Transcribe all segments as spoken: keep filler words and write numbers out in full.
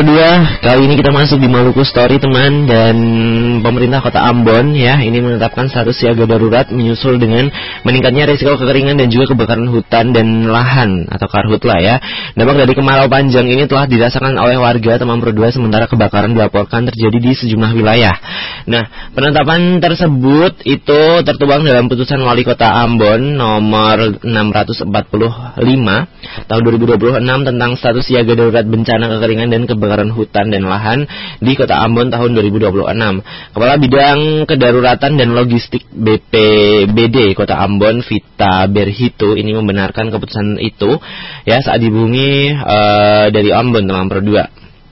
Pro dua, kali ini kita masuk di Maluku Story teman. Dan pemerintah kota Ambon ya, ini menetapkan status siaga darurat menyusul dengan meningkatnya risiko kekeringan dan juga kebakaran hutan dan lahan atau karhutla ya. Dampak dari kemarau panjang ini telah dirasakan oleh warga Temanggung Pro dua, sementara kebakaran dilaporkan terjadi di sejumlah wilayah. Nah, penetapan tersebut itu tertuang dalam putusan Wali Kota Ambon nomor enam ratus empat puluh lima tahun dua ribu dua puluh enam tentang status siaga darurat bencana kekeringan dan kebakaran hutan dan lahan di Kota Ambon tahun dua ribu dua puluh enam. Kepala Bidang Kedaruratan dan Logistik B P B D Kota Ambon, Vita Berhito, ini membenarkan keputusan itu ya saat dihubungi uh, dari Ambon Temanggung Pro dua.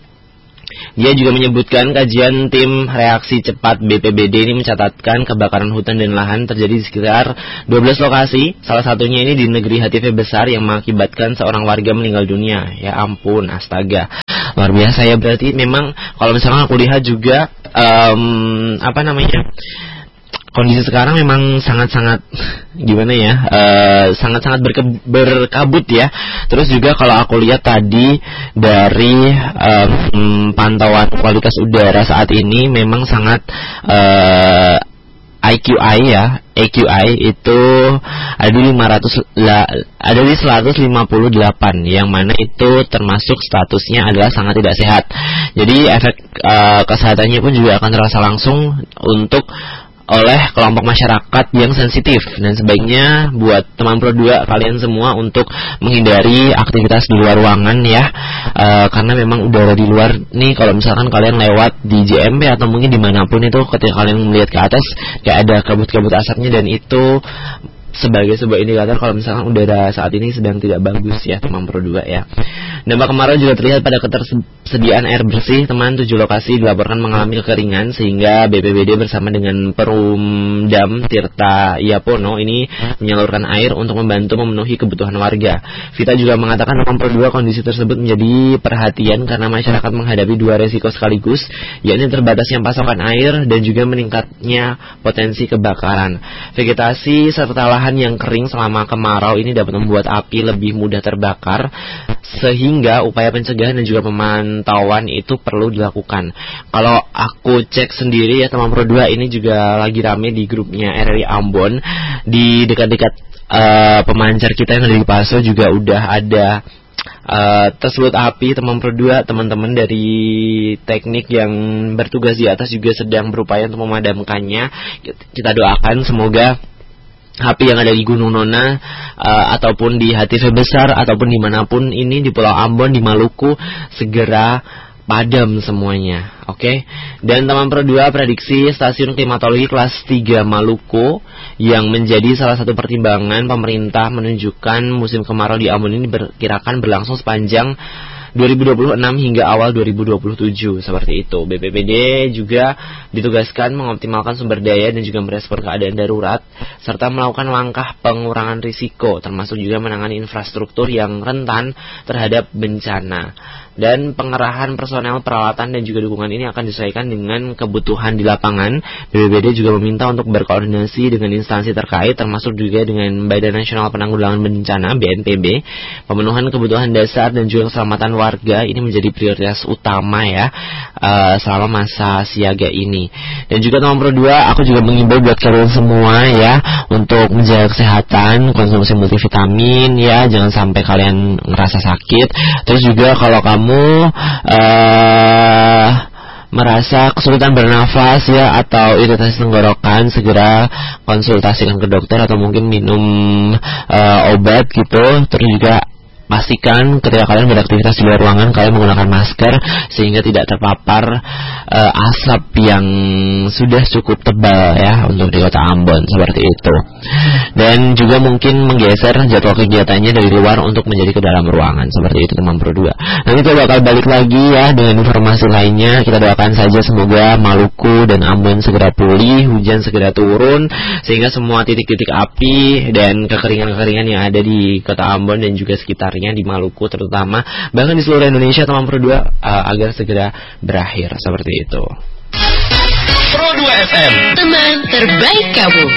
Dia juga menyebutkan kajian tim reaksi cepat B P B D ini mencatatkan kebakaran hutan dan lahan terjadi di sekitar dua belas lokasi. Salah satunya ini di negeri H T V besar yang mengakibatkan seorang warga meninggal dunia. Ya ampun, astaga. Luar biasa ya, berarti memang kalau misalkan aku lihat juga um, apa namanya? Kondisi sekarang memang sangat-sangat gimana ya, uh, sangat-sangat berke- berkabut ya. Terus juga kalau aku lihat tadi dari um, pantauan kualitas udara saat ini memang sangat uh, I Q I ya, A Q I itu ada di lima ratus la, ada di seratus lima puluh delapan, yang mana itu termasuk statusnya adalah sangat tidak sehat. Jadi efek uh, kesehatannya pun juga akan terasa langsung untuk oleh kelompok masyarakat yang sensitif, dan sebaiknya buat teman Pro dua kalian semua untuk menghindari aktivitas di luar ruangan ya, e, karena memang udara di luar nih, kalau misalkan kalian lewat di J M P atau mungkin dimanapun itu, ketika kalian melihat ke atas kayak ada kabut-kabut asapnya, dan itu sebagai sebuah indikator kalau misalkan udara saat ini sedang tidak bagus ya teman Pro dua ya. Dampak kemarau juga terlihat pada ketersediaan air bersih teman. Tujuh lokasi dilaporkan mengalami kekeringan, sehingga B P B D bersama dengan Perumdam Tirta Yapono ini menyalurkan air untuk membantu memenuhi kebutuhan warga. Vita juga mengatakan teman Pro dua, kondisi tersebut menjadi perhatian karena masyarakat menghadapi dua resiko sekaligus, yakni terbatasnya pasokan air dan juga meningkatnya potensi kebakaran. Vegetasi serta lahan yang kering selama kemarau ini dapat membuat api lebih mudah terbakar, sehingga upaya pencegahan dan juga pemantauan itu perlu dilakukan. Kalau aku cek sendiri ya teman Pro dua, ini juga lagi rame di grupnya R R I Ambon. Di dekat-dekat uh, pemancar kita yang ada di Paso juga udah ada uh, tersulut api teman Pro dua. Teman-teman dari teknik yang bertugas di atas juga sedang berupaya untuk memadamkannya. Kita doakan semoga api yang ada di Gunung Nona uh, ataupun di H T V besar ataupun dimanapun ini di Pulau Ambon, di Maluku, segera padam semuanya. Oke, okay? Dan teman Pro dua, prediksi stasiun klimatologi kelas tiga Maluku yang menjadi salah satu pertimbangan pemerintah menunjukkan musim kemarau di Ambon ini berkirakan berlangsung sepanjang dua ribu dua puluh enam hingga awal dua ribu dua puluh tujuh, seperti itu. B P B D juga ditugaskan mengoptimalkan sumber daya dan juga merespon keadaan darurat serta melakukan langkah pengurangan risiko, termasuk juga menangani infrastruktur yang rentan terhadap bencana. Dan pengerahan personel, peralatan dan juga dukungan ini akan disesuaikan dengan kebutuhan di lapangan. B P B D juga meminta untuk berkoordinasi dengan instansi terkait, termasuk juga dengan Badan Nasional Penanggulangan Bencana B N P B. Pemenuhan kebutuhan dasar dan juga keselamatan warga ini menjadi prioritas utama ya uh, selama masa siaga ini. Dan juga teman Pro dua, aku juga mengimbau buat kalian semua ya untuk menjaga kesehatan, konsumsi multivitamin ya, jangan sampai kalian ngerasa sakit. Terus juga kalau kamu uh, merasa kesulitan bernafas ya atau iritasi tenggorokan, segera konsultasikan ke dokter atau mungkin minum uh, obat gitu. Terus juga pastikan ketika kalian beraktivitas di luar ruangan kalian menggunakan masker sehingga tidak terpapar uh, asap yang sudah cukup tebal ya untuk di Kota Ambon, seperti itu. Dan juga mungkin menggeser jadwal kegiatannya dari luar untuk menjadi ke dalam ruangan, seperti itu teman Pro dua. Nanti kita bakal balik lagi ya dengan informasi lainnya. Kita doakan saja semoga Maluku dan Ambon segera pulih, hujan segera turun, sehingga semua titik-titik api dan kekeringan-kekeringan yang ada di Kota Ambon dan juga sekitarnya di Maluku terutama, bahkan di seluruh Indonesia teman Pro dua uh, agar segera berakhir, seperti itu. Pro dua F M, teman terbaik kamu.